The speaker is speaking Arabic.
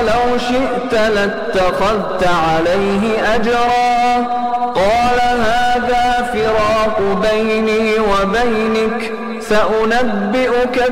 لو شئت لاتخذت عليه أجرا قال هذا فراق بيني وبينك سأنبئك